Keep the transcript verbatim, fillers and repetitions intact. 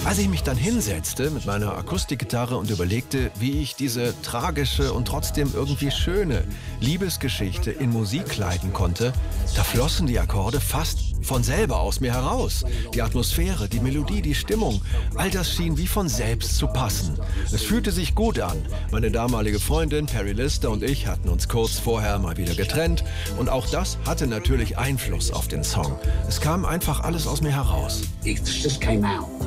Als ich mich dann hinsetzte mit meiner Akustikgitarre und überlegte, wie ich diese tragische und trotzdem irgendwie schöne Liebesgeschichte in Musik kleiden konnte, da flossen die Akkorde fast von selber aus mir heraus. Die Atmosphäre, die Melodie, die Stimmung, all das schien wie von selbst zu passen. Es fühlte sich gut an. Meine damalige Freundin Perry Lister und ich hatten uns kurz vorher mal wieder getrennt und auch das hatte natürlich Einfluss auf den Song. Es kam einfach alles aus mir heraus. It just came out.